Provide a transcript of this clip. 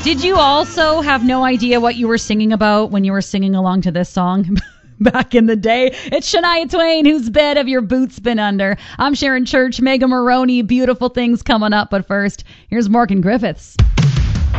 Did you also have no idea what you were singing about when you were singing along to this song back in the day? It's Shania Twain, Whose Bed Have Your Boots Been Under? I'm Sharon Church, Mega Maroney, beautiful things coming up. But first, here's Morgan Griffiths.